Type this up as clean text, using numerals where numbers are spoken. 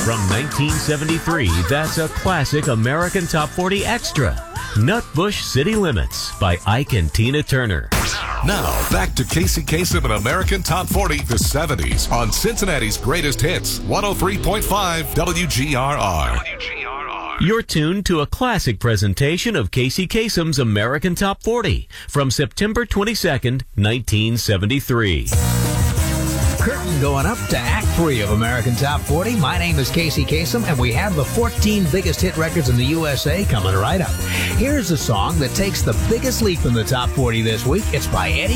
From 1973, that's a classic American Top 40 extra. Nutbush City Limits by Ike and Tina Turner. Now, back to Casey Kasem and American Top 40, the 70s, on Cincinnati's Greatest Hits, 103.5 WGRR. You're tuned to a classic presentation of Casey Kasem's American Top 40 from September 22nd, 1973. Curtain going up to Act 3 of American Top 40. My name is Casey Kasem, and we have the 14 biggest hit records in the USA coming right up. Here's a song that takes the biggest leap in the Top 40 this week. It's by Eddie